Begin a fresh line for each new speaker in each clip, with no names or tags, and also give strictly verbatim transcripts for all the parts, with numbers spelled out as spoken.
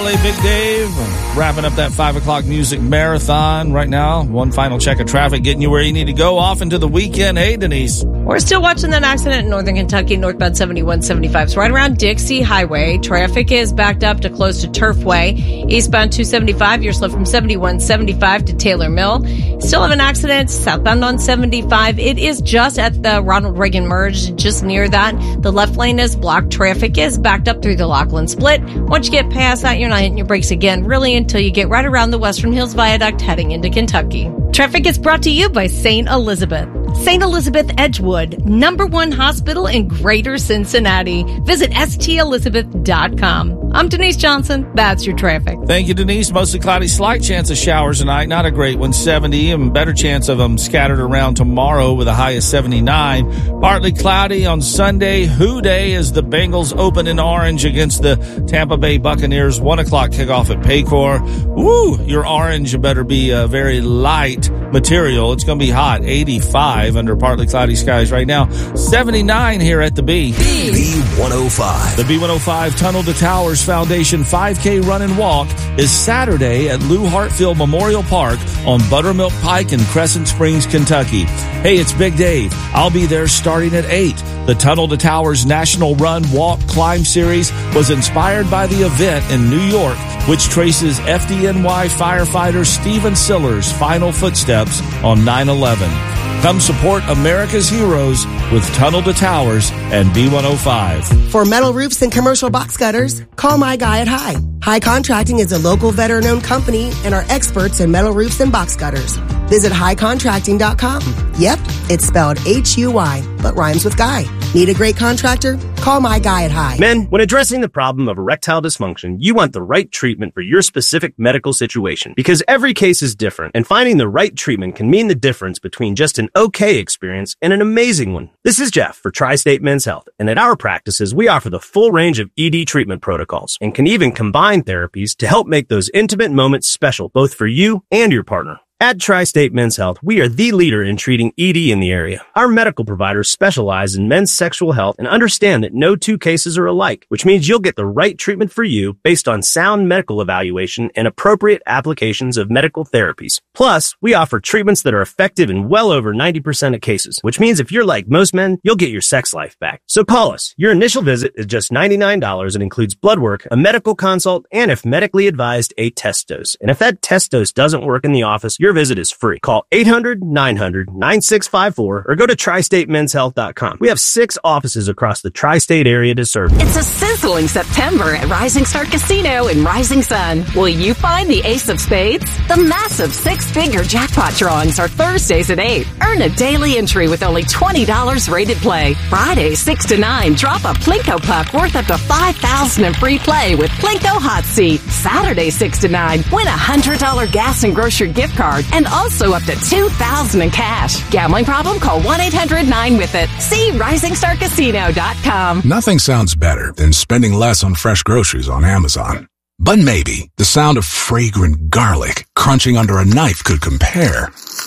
Big Dave, wrapping up that five o'clock music marathon right now. One final check of traffic, getting you where you need to go off into the weekend. Hey, Denise.
We're still watching that accident in northern Kentucky, northbound seventy-one seventy-five. It's right around Dixie Highway. Traffic is backed up to close to Turfway. Eastbound two seventy-five, you're slow from seventy-one seventy-five to Taylor Mill. Still have an accident southbound on seventy-five. It is just at the Ronald Reagan merge, just near that. The left lane is blocked. Traffic is backed up through the Lachlan Split. Once you get past that, you're not hitting your brakes again, really, until you get right around the Western Hills Viaduct heading into Kentucky. Traffic is brought to you by Saint Elizabeth. Saint Elizabeth Edgewood, number one hospital in Greater Cincinnati. Visit S T Elizabeth dot com. I'm Denise Johnson. That's your traffic.
Thank you, Denise. Mostly cloudy, slight chance of showers tonight. Not a great one, seventy, and better chance of them scattered around tomorrow with a high of seventy-nine. Partly cloudy on Sunday. Who Day as the Bengals open in orange against the Tampa Bay Buccaneers. One o'clock kickoff at Paycor. Woo! Your orange better be a very light material. It's going to be hot. eighty-five under partly cloudy skies right now. seventy-nine here at the B.
B one oh five.
The B one oh five Tunnel to Towers Foundation five K Run and Walk is Saturday at Lou Hartfield Memorial Park on Buttermilk Pike in Crescent Springs, Kentucky. Hey, it's Big Dave. I'll be there starting at eight. The Tunnel to Towers National Run, Walk, Climb Series was inspired by the event in New York, which traces F D N Y firefighter Stephen Siller's final footsteps on nine eleven. Come support America's heroes with Tunnel to Towers and B one oh five.
For metal roofs and commercial box gutters, call my guy at High. High Contracting is a local veteran-owned company and are experts in metal roofs and box gutters. Visit high contracting dot com. Yep, it's spelled H U Y, but rhymes with guy. Need a great contractor? Call my guy at High.
Men, when addressing the problem of erectile dysfunction, you want the right treatment for your specific medical situation because every case is different, and finding the right treatment can mean the difference between just an okay experience and an amazing one. This is Jeff for Tri-State Men's Health, and at our practices, we offer the full range of E D treatment protocols and can even combine therapies to help make those intimate moments special both for you and your partner. At Tri-State Men's Health, we are the leader in treating E D in the area. Our medical providers specialize in men's sexual health and understand that no two cases are alike, which means you'll get the right treatment for you based on sound medical evaluation and appropriate applications of medical therapies. Plus, we offer treatments that are effective in well over ninety percent of cases, which means if you're like most men, you'll get your sex life back. So call us. Your initial visit is just ninety-nine dollars and includes blood work, a medical consult, and if medically advised, a test dose. And if that test dose doesn't work in the office, your visit is free. Call eight hundred, nine hundred, nine six five four or go to tri state men's health dot com. We have six offices across the tri-state area to serve you.
It's a sizzling September at Rising Star Casino in Rising Sun. Will you find the ace of spades? The massive six-figure jackpot drawings are Thursdays at eight. Earn a daily entry with only twenty dollars rated play. Fridays six to nine, drop a Plinko puck worth up to five thousand dollars in free play with Plinko Hot Seat. Saturday six to nine, win a one hundred dollars gas and grocery gift card and also up to two thousand dollars in cash. Gambling problem? Call one eight hundred nine with it. See rising star casino dot com.
Nothing sounds better than spending less on fresh groceries on Amazon. But maybe the sound of fragrant garlic crunching under a knife could compare.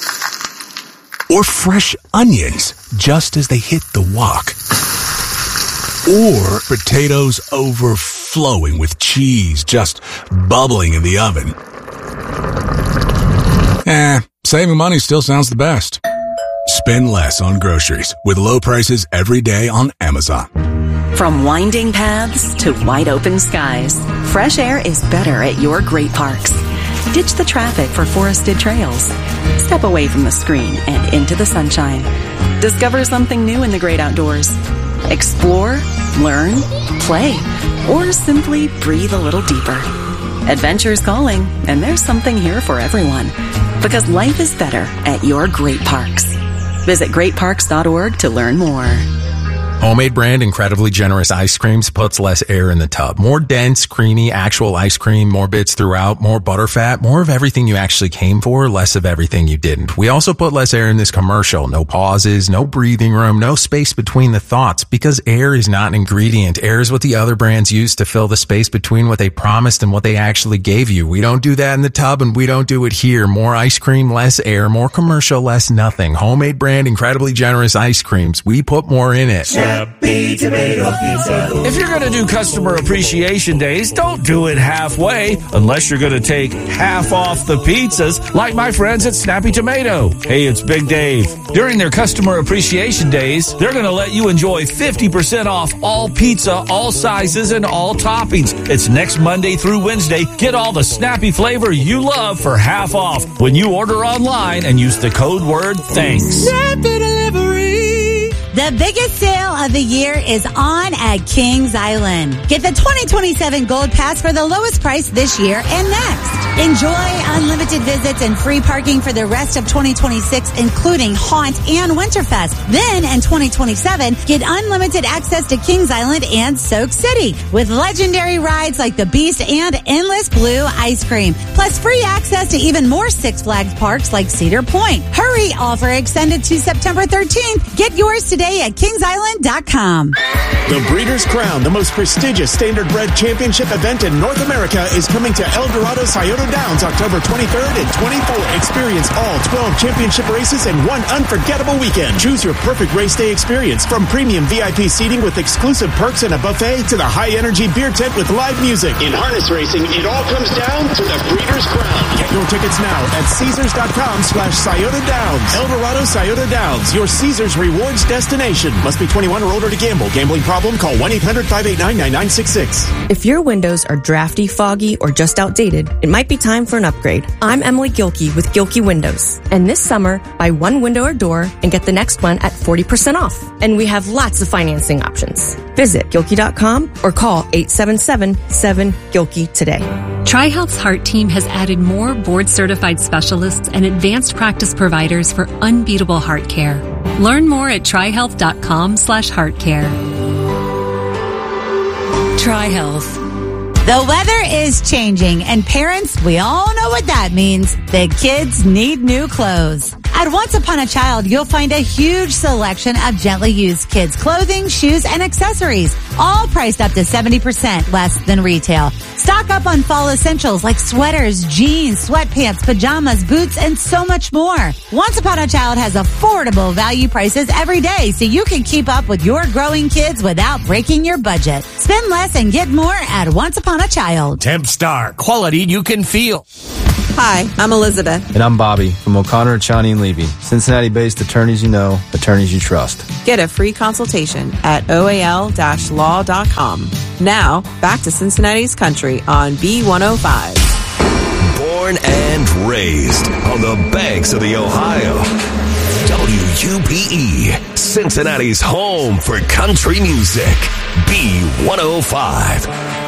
Or fresh onions just as they hit the wok. Or potatoes overflowing with cheese just bubbling in the oven. Eh, saving money still sounds the best. Spend less on groceries with low prices every day on Amazon.
From winding paths to wide open skies, fresh air is better at your great parks. Ditch the traffic for forested trails. Step away from the screen and into the sunshine. Discover something new in the great outdoors. Explore, learn, play, or simply breathe a little deeper. Adventure's calling, and there's something here for everyone. Because life is better at your great parks. Visit great parks dot org to learn more.
Homemade brand incredibly generous ice creams puts less air in the tub. More dense, creamy, actual ice cream, more bits throughout, more butterfat, more of everything you actually came for, less of everything you didn't. We also put less air in this commercial. No pauses, no breathing room, no space between the thoughts because air is not an ingredient. Air is what the other brands use to fill the space between what they promised and what they actually gave you. We don't do that in the tub and we don't do it here. More ice cream, less air, more commercial, less nothing. Homemade brand, incredibly generous ice creams. We put more in it.
Snappy Tomato Pizza.
If you're going to do Customer Appreciation Days, don't do it halfway unless you're going to take half off the pizzas like my friends at Snappy Tomato. Hey, it's Big Dave. During their Customer Appreciation Days, they're going to let you enjoy fifty percent off all pizza, all sizes, and all toppings. It's next Monday through Wednesday. Get all the snappy flavor you love for half off when you order online and use the code word THANKS.
Snappy Delivery. The biggest sale of the year is on at Kings Island. Get the twenty twenty-seven Gold Pass for the lowest price this year and next. Enjoy unlimited visits and free parking for the rest of twenty twenty-six, including Haunt and Winterfest. Then in twenty twenty-seven, get unlimited access to Kings Island and Soak City with legendary rides like the Beast and Endless Blue Ice Cream. Plus free access to even more Six Flags parks like Cedar Point. Hurry, offer extended to September thirteenth. Get yours today at kings island dot com.
The Breeders' Crown, the most prestigious standardbred championship event in North America, is coming to El Dorado Scioto Downs October twenty-third and twenty-fourth. Experience all twelve championship races in one unforgettable weekend. Choose your perfect race day experience, from premium V I P seating with exclusive perks and a buffet to the high-energy beer tent with live music. In harness racing, it all comes down to the Breeders' Crown. Get your tickets now at caesars dot com slash Scioto Downs. El Dorado Scioto Downs, your Caesars Rewards destination. Must be twenty-one or older to gamble. Gambling problem? Call one eight hundred five eight nine nine nine six six.
If your windows are drafty, foggy, or just outdated, it might be time for an upgrade. I'm Emily Gilkey with Gilkey Windows. And this summer, buy one window or door and get the next one at forty percent off. And we have lots of financing options. Visit Gilkey dot com or call eight seven seven, seven, Gilkey today.
TriHealth's Heart Team has added more board-certified specialists and advanced practice providers for unbeatable heart care. Learn more at trihealth dot com slash heart care.
TriHealth. The weather is changing, and parents, we all know what that means. The kids need new clothes. At Once Upon a Child, you'll find a huge selection of gently used kids' clothing, shoes, and accessories, all priced up to seventy percent less than retail. Stock up on fall essentials like sweaters, jeans, sweatpants, pajamas, boots, and so much more. Once Upon a Child has affordable value prices every day, so you can keep up with your growing kids without breaking your budget. Spend less and get more at Once Upon a Child.
Temp Star, quality you can feel.
Hi, I'm Elizabeth.
And I'm Bobby from O'Connor, Chani and Levy. Cincinnati-based attorneys you know, attorneys you trust.
Get a free consultation at O A L law dot com. Now, back to Cincinnati's Country on B one oh five.
Born and raised on the banks of the Ohio. W U P E, Cincinnati's home for country music. B one oh five.